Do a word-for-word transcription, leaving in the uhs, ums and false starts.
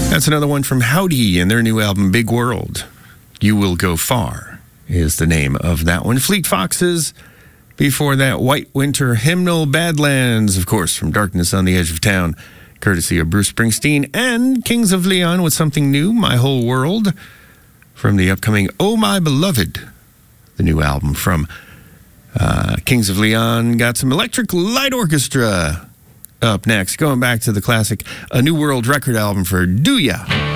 That's another one from Howdy and their new album, Big World. You Will Go Far is the name of that one. Fleet Foxes. Before that, White Winter Hymnal, Badlands, of course, from Darkness on the Edge of Town, courtesy of Bruce Springsteen, and Kings of Leon with something new, My Whole World, from the upcoming Oh My Beloved, the new album from uh, Kings of Leon. Got some Electric Light Orchestra up next. Going back to the classic A New World record album for Do Ya.